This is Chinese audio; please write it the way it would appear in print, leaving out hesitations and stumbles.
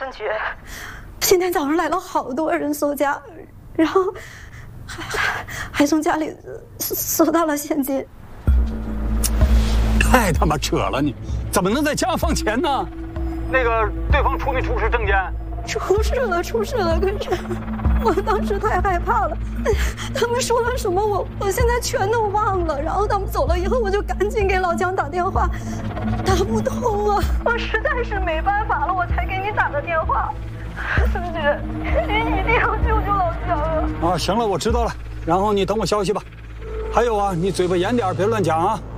觉。今天早上来了好多人搜家，然后还从家里搜到了现金。 太他妈扯了你！怎么能在家放钱呢？那个对方出没出示证件？ 出示了。可是我当时太害怕了，他们说了什么我现在全都忘了。然后他们走了以后，我就赶紧给老姜打电话，打不通啊，我实在是没办法了，我才给你打的电话。孙局，你一定要救救老姜啊！ 啊，行了，我知道了。然后你等我消息吧。还有啊，你嘴巴严点，别乱讲啊。